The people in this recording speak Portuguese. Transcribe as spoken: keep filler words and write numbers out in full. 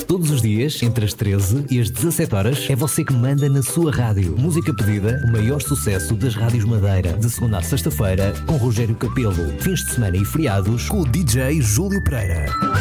Todos os dias, entre as treze e as dezassete horas, é você que manda na sua rádio. Música pedida, o maior sucesso das rádios Madeira. De segunda à sexta-feira, com Rogério Capelo. Fins de semana e feriados, com o D J Júlio Pereira.